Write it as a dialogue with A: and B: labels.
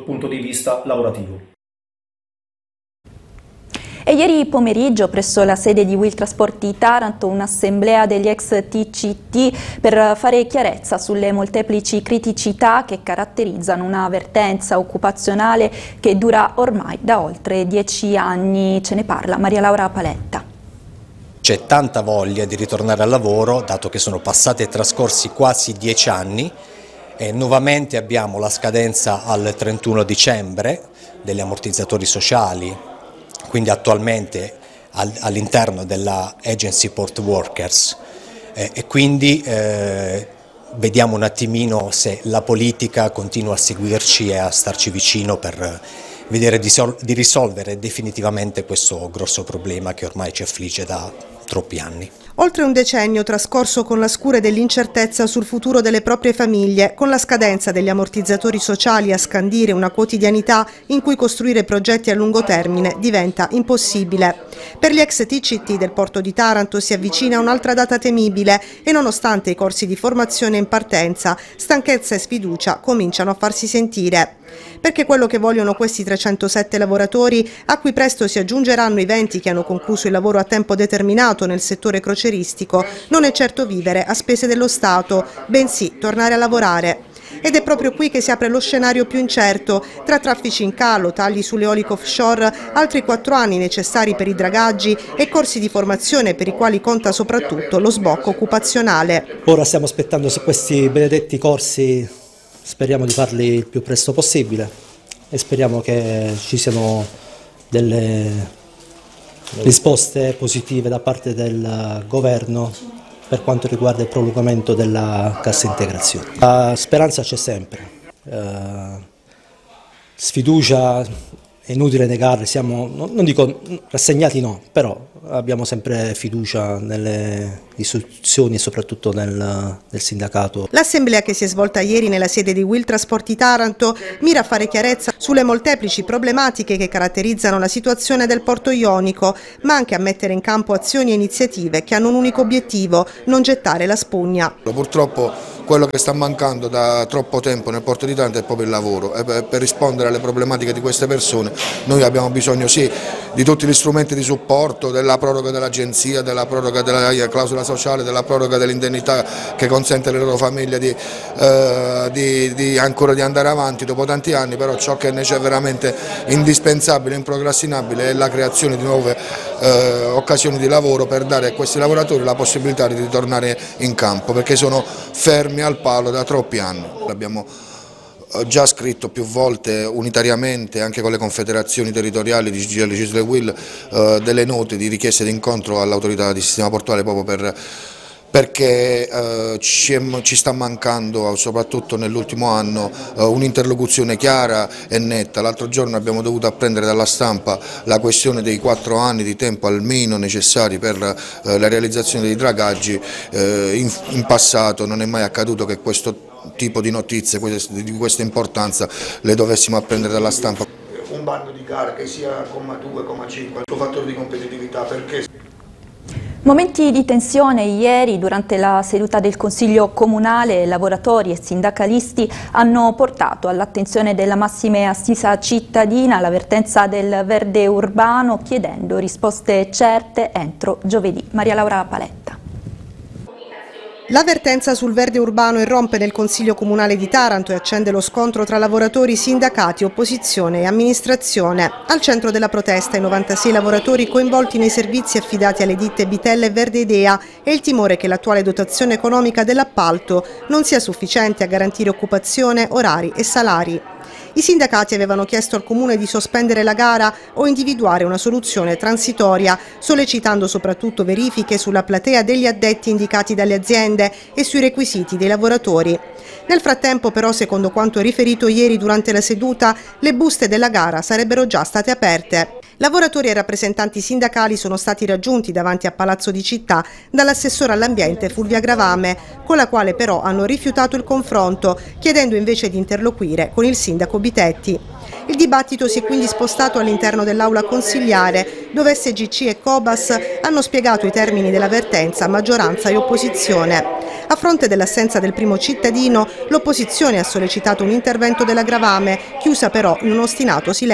A: punto di vista lavorativo.
B: E ieri pomeriggio presso la sede di Will Trasport di Taranto un'assemblea degli ex TCT per fare chiarezza sulle molteplici criticità che caratterizzano una vertenza occupazionale che dura ormai da oltre 10 anni. Ce ne parla Maria Laura Paletta.
C: C'è tanta voglia di ritornare al lavoro, dato che sono passati e trascorsi quasi 10 anni e nuovamente abbiamo la scadenza al 31 dicembre degli ammortizzatori sociali, quindi attualmente all'interno della Agency Port Workers e quindi vediamo un attimino se la politica continua a seguirci e a starci vicino per vedere di risolvere definitivamente questo grosso problema che ormai ci affligge da troppi anni.
D: Oltre un decennio trascorso con la scure dell'incertezza sul futuro delle proprie famiglie, con la scadenza degli ammortizzatori sociali a scandire una quotidianità in cui costruire progetti a lungo termine diventa impossibile. Per gli ex TCT del porto di Taranto si avvicina un'altra data temibile e nonostante i corsi di formazione in partenza, stanchezza e sfiducia cominciano a farsi sentire. Perché quello che vogliono questi 307 lavoratori, a cui presto si aggiungeranno i 20 che hanno concluso il lavoro a tempo determinato nel settore croceristico, non è certo vivere a spese dello Stato, bensì tornare a lavorare. Ed è proprio qui che si apre lo scenario più incerto, tra traffici in calo, tagli sull'eolico offshore, altri 4 anni necessari per i dragaggi e corsi di formazione per i quali conta soprattutto lo sbocco occupazionale.
E: Ora stiamo aspettando questi benedetti corsi, speriamo di farli il più presto possibile e speriamo che ci siano delle risposte positive da parte del governo per quanto riguarda il prolungamento della cassa integrazione. La speranza c'è sempre, sfiducia è inutile negarla, siamo, non dico rassegnati no, però abbiamo sempre fiducia nelle istituzioni e soprattutto nel sindacato.
D: L'assemblea che si è svolta ieri nella sede di Will Trasport di Taranto mira a fare chiarezza sulle molteplici problematiche che caratterizzano la situazione del porto ionico, ma anche a mettere in campo azioni e iniziative che hanno un unico obiettivo: non gettare la spugna.
F: Purtroppo quello che sta mancando da troppo tempo nel porto di Taranto è proprio il lavoro e per rispondere alle problematiche di queste persone noi abbiamo bisogno sì di tutti gli strumenti di supporto, della proroga dell'agenzia, della proroga della clausola sociale, della proroga dell'indennità che consente alle loro famiglie ancora di andare avanti dopo tanti anni, però ciò che è veramente indispensabile, improcrastinabile è la creazione di nuove occasioni di lavoro per dare a questi lavoratori la possibilità di ritornare in campo, perché sono fermi al palo da troppi anni. L'abbiamo già scritto più volte unitariamente anche con le confederazioni territoriali di CGIL, CISL e Will delle note di richieste di incontro all'autorità di sistema portuale proprio perché ci sta mancando soprattutto nell'ultimo anno un'interlocuzione chiara e netta. L'altro giorno abbiamo dovuto apprendere dalla stampa la questione dei 4 anni di tempo almeno necessari per la realizzazione dei dragaggi. In passato non è mai accaduto che questo tipo di notizie di questa importanza le dovessimo apprendere dalla stampa.
G: Un bando di gara che sia comma 2, comma 5, il suo fattore di competitività, perché?
B: Momenti di tensione ieri durante la seduta del Consiglio Comunale. Lavoratori e sindacalisti hanno portato all'attenzione della massima assisa cittadina la vertenza del verde urbano, chiedendo risposte certe entro giovedì. Maria Laura Paletta.
D: La vertenza sul verde urbano irrompe nel Consiglio Comunale di Taranto e accende lo scontro tra lavoratori, sindacati, opposizione e amministrazione. Al centro della protesta i 96 lavoratori coinvolti nei servizi affidati alle ditte Bitella e Verde Idea e il timore che l'attuale dotazione economica dell'appalto non sia sufficiente a garantire occupazione, orari e salari. I sindacati avevano chiesto al Comune di sospendere la gara o individuare una soluzione transitoria, sollecitando soprattutto verifiche sulla platea degli addetti indicati dalle aziende e sui requisiti dei lavoratori. Nel frattempo però, secondo quanto riferito ieri durante la seduta, le buste della gara sarebbero già state aperte. Lavoratori e rappresentanti sindacali sono stati raggiunti davanti a Palazzo di Città dall'assessore all'ambiente Fulvia Gravame, con la quale però hanno rifiutato il confronto, chiedendo invece di interloquire con il sindaco Bitetti. Il dibattito si è quindi spostato all'interno dell'aula consigliare, dove SGC e Cobas hanno spiegato i termini della vertenza a maggioranza e opposizione. A fronte dell'assenza del primo cittadino, l'opposizione ha sollecitato un intervento della Gravame, chiusa però in un ostinato silenzio.